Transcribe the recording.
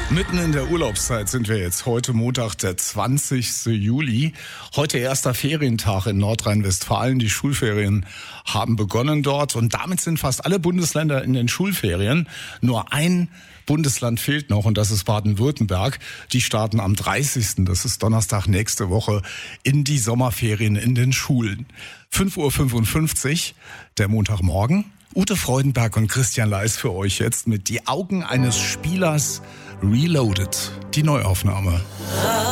Mitten in der Urlaubszeit sind wir jetzt. Heute Montag, der 20. Juli. Heute erster Ferientag in Nordrhein-Westfalen. Die Schulferien haben begonnen dort und damit sind fast alle Bundesländer in den Schulferien. Nur ein Bundesland fehlt noch und das ist Baden-Württemberg. Die starten am 30., das ist Donnerstag nächste Woche, in die Sommerferien in den Schulen. 5:55 Uhr, der Montagmorgen. Ute Freudenberg und Christian Leis für euch jetzt mit Die Augen eines Spielers Reloaded, die Neuaufnahme.